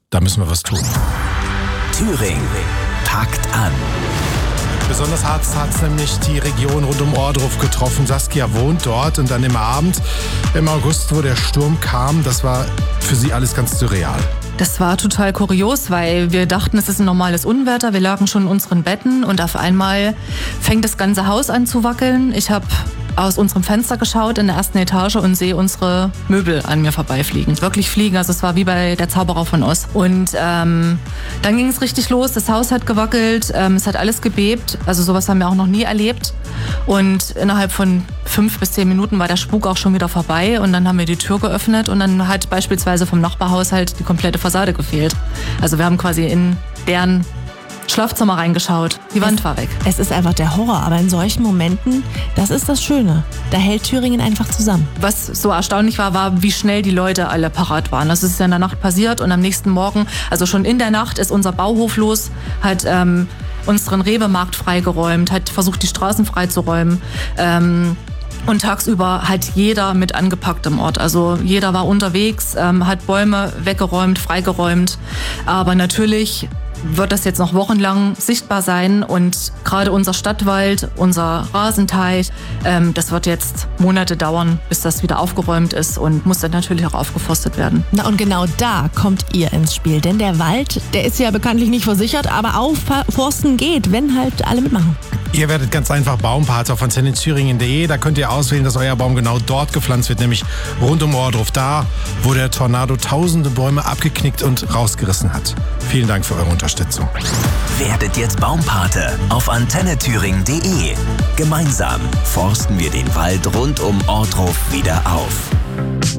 Da müssen wir was tun. Thüringen packt an. Besonders hart hat es nämlich die Region rund um Ohrdruf getroffen. Saskia wohnt dort und dann im Abend im August, wo der Sturm kam, das war für sie alles ganz surreal. Das war total kurios, weil wir dachten, es ist ein normales Unwetter. Wir lagen schon in unseren Betten und auf einmal fängt das ganze Haus an zu wackeln. Ich habe aus unserem Fenster geschaut in der ersten Etage und sehe unsere Möbel an mir vorbeifliegen. Wirklich fliegen, also es war wie bei der Zauberer von Oz. Und dann ging es richtig los, das Haus hat gewackelt, es hat alles gebebt. Also sowas haben wir auch noch nie erlebt. Und innerhalb von 5 bis 10 Minuten war der Spuk auch schon wieder vorbei. Und dann haben wir die Tür geöffnet und dann hat beispielsweise vom Nachbarhaushalt die komplette Fassade gefehlt. Also wir haben quasi in deren Schlafzimmer reingeschaut. Die Wand war weg. Es ist einfach der Horror, aber in solchen Momenten, das ist das Schöne. Da hält Thüringen einfach zusammen. Was so erstaunlich war, wie schnell die Leute alle parat waren. Das ist ja in der Nacht passiert und am nächsten Morgen, also schon in der Nacht, ist unser Bauhof los, hat unseren Rewe-Markt freigeräumt, hat versucht, die Straßen freizuräumen. Und tagsüber hat jeder mit angepackt im Ort. Also jeder war unterwegs, hat Bäume weggeräumt, freigeräumt. Aber natürlich wird das jetzt noch wochenlang sichtbar sein und gerade unser Stadtwald, unser Rasenteich, das wird jetzt Monate dauern, bis das wieder aufgeräumt ist und muss dann natürlich auch aufgeforstet werden. Na und genau da kommt ihr ins Spiel, denn der Wald, der ist ja bekanntlich nicht versichert, aber aufforsten geht, wenn halt alle mitmachen. Ihr werdet ganz einfach Baumpater auf antennethüringen.de. Da könnt ihr auswählen, dass euer Baum genau dort gepflanzt wird, nämlich rund um Ohrdruf, da, wo der Tornado tausende Bäume abgeknickt und rausgerissen hat. Vielen Dank für eure Unterstützung. Werdet jetzt Baumpate auf antennethüringen.de. Gemeinsam forsten wir den Wald rund um Ohrdruf wieder auf.